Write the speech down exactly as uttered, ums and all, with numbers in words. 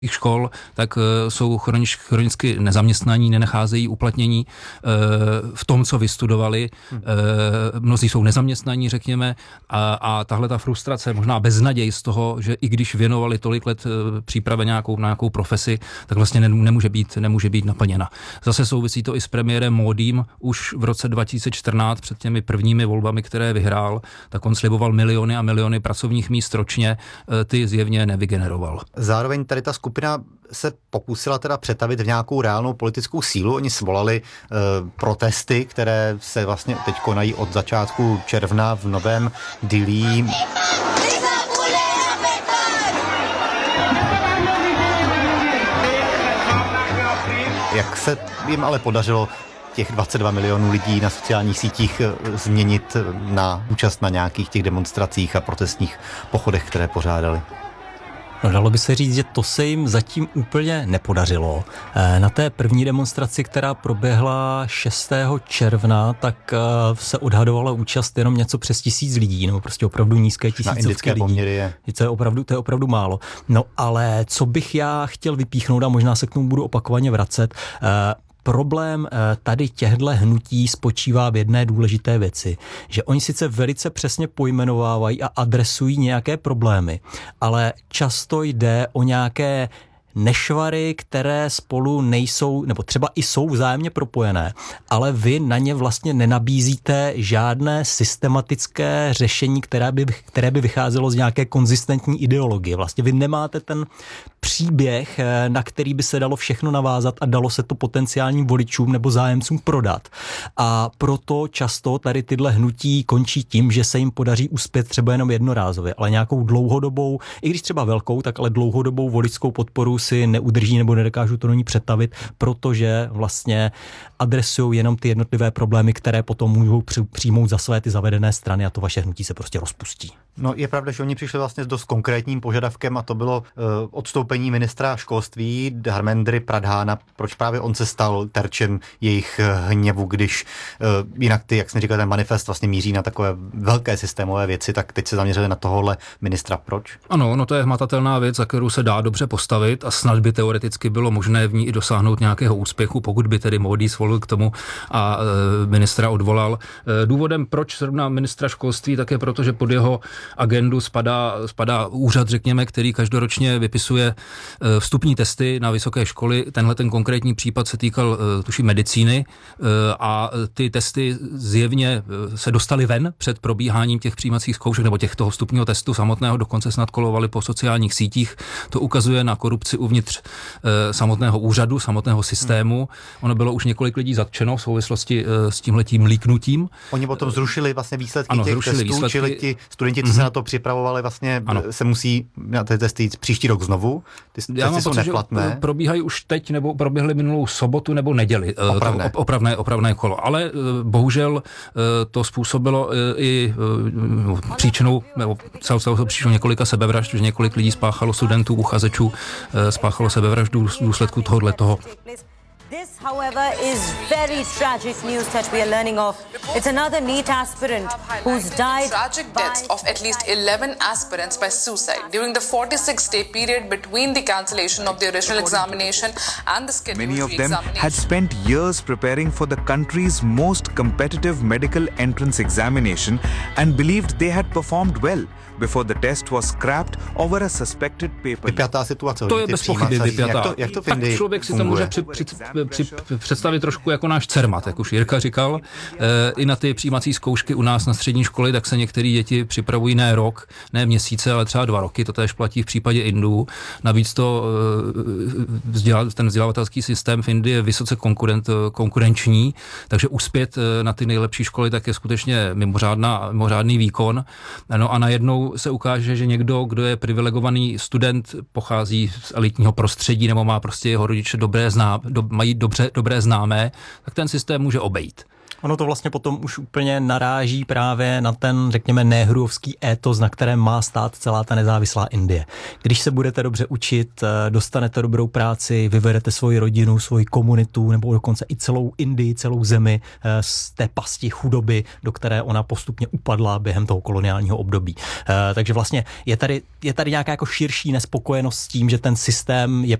škol, tak jsou chronič, chronicky nezaměstnaní, nenacházejí uplatnění v tom, co vystudovali. Mnozí jsou nezaměstnaní, řekněme, a, a tahle ta frustrace, možná beznaděj z toho, že i když věnovali tolik let přípravě nějakou, na nějakou profesi, tak vlastně nemůže být, nemůže být naplněna. Zase souvisí to i s premiérem Módím. Už v roce dva tisíce čtrnáct před těmi prvními volbami, které vyhrál, tak on sliboval miliony a miliony pracovních míst ročně, ty zjevně nevygeneroval. Zároveň tady ta skupina se pokusila teda přetavit v nějakou reálnou politickou sílu. Oni svolali e, protesty, které se vlastně teď konají od začátku června v Novém Dillí. Jak se jim ale podařilo těch dvacet dva milionů lidí na sociálních sítích změnit na účast na nějakých těch demonstracích a protestních pochodech, které pořádali? No, dalo by se říct, že to se jim zatím úplně nepodařilo. Na té první demonstraci, která proběhla šestého června, tak se odhadovala účast jenom něco přes tisíc lidí, nebo prostě opravdu nízké tisícovky lidí. Poměry je. To je opravdu, to je opravdu málo. No ale co bych já chtěl vypíchnout, a možná se k tomu budu opakovaně vracet, problém tady těchto hnutí spočívá v jedné důležité věci, že oni sice velice přesně pojmenovávají a adresují nějaké problémy, ale často jde o nějaké nešvary, které spolu nejsou, nebo třeba i jsou vzájemně propojené, ale vy na ně vlastně nenabízíte žádné systematické řešení, které by, které by vycházelo z nějaké konzistentní ideologie. Vlastně vy nemáte ten příběh, na který by se dalo všechno navázat a dalo se to potenciálním voličům nebo zájemcům prodat. A proto často tady tyhle hnutí končí tím, že se jim podaří uspět třeba jenom jednorázově, ale nějakou dlouhodobou, i když třeba velkou, tak ale dlouhodobou voličskou podporu si neudrží nebo nedokážu to do ní přetavit, protože vlastně adresují jenom ty jednotlivé problémy, které potom můžou přijmout za své ty zavedené strany a to vaše hnutí se prostě rozpustí. No je pravda, že oni přišli vlastně s dost konkrétním požadavkem a to bylo uh, odstoupení ministra školství Dharmendry Pradhána. Proč právě on se stal terčem jejich hněvu, když uh, jinak ty, jak jsme říkali, ten manifest vlastně míří na takové velké systémové věci, tak teď se zaměřili na tohohle ministra. Proč? Ano, no to je hmatatelná věc, za kterou se dá dobře postavit a snad by teoreticky bylo možné v ní i dosáhnout nějakého úspěchu, pokud by tedy Módí svolil k tomu a uh, ministra odvolal. Uh, důvodem, proč zrovna ministra školství, tak je proto, že pod jeho agendu spadá, spadá úřad, řekněme, který každoročně vypisuje vstupní testy na vysoké školy. Tenhle ten konkrétní případ se týkal, tuším, medicíny a ty testy zjevně se dostaly ven před probíháním těch přijímacích zkoušek nebo těch toho vstupního testu samotného, dokonce snad kolovaly po sociálních sítích. To ukazuje na korupci uvnitř samotného úřadu, samotného systému. Ono bylo už několik lidí zatčeno v souvislosti s tímhletím líknutím. Oni potom zrušili vlastně výsledky ano, těch testů, výsledky. Čili ti studenti, co mm-hmm. se na to připravovali, vlastně ano. se musí na ty testy jít příští rok znovu. Ty testy Já mám jsou pocit, neplatné. Že probíhají už teď, nebo proběhly minulou sobotu nebo neděli. Opravné. To opravné, opravné kolo. Ale bohužel to způsobilo i příčinou, nebo celou příčinou několika sebevražd, že několik lidí spáchalo, studentů, uchazečů, spáchalo sebevraždu v důsledku tohohle toho. This, however, is very tragic news that we are learning of. It's another NEET aspirant who's died. Tragic deaths of at least eleven aspirants by suicide during the forty-six day period between the cancellation of the original examination and the scheduled Many of them re-examination. had spent years preparing for the country's most competitive medical entrance examination and believed they had performed well before the test was scrapped over a suspected paper. Vypjatá situace. To je bez pochyby vypjatá. Jak to, jak to tak člověk si to může při, při, při, představit trošku jako náš Cermat, jak už Jirka říkal. E, I na ty přijímací zkoušky u nás na střední školy, tak se některé děti připravují ne rok, ne měsíce, ale třeba dva roky. To též platí v případě Indů. Navíc to vzděla, ten vzdělávatelský systém v Indii je vysoce konkurent, konkurenční, takže uspět na ty nejlepší školy tak je skutečně mimořádná, mimořádný výkon. No a najednou se ukáže, že někdo, kdo je privilegovaný student, pochází z elitního prostředí nebo má prostě jeho rodiče dobré zná, do, mají dobře, dobré známé, tak ten systém může obejít. Ono to vlastně potom už úplně naráží právě na ten, řekněme, nehruovský étos, na kterém má stát celá ta nezávislá Indie. Když se budete dobře učit, dostanete dobrou práci, vyvedete svoji rodinu, svoji komunitu nebo dokonce i celou Indii, celou zemi z té pasti chudoby, do které ona postupně upadla během toho koloniálního období. Takže vlastně je tady, je tady nějaká jako širší nespokojenost s tím, že ten systém je